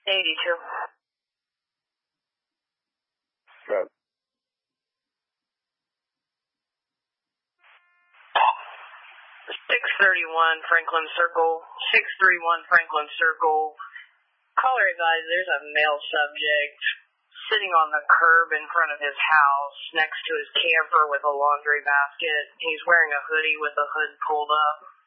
82. Good. 631 Franklin Circle. 631 Franklin Circle. Caller advised there's a male subject sitting on the curb in front of his house next to his camper with a laundry basket. He's wearing a hoodie with the hood pulled up.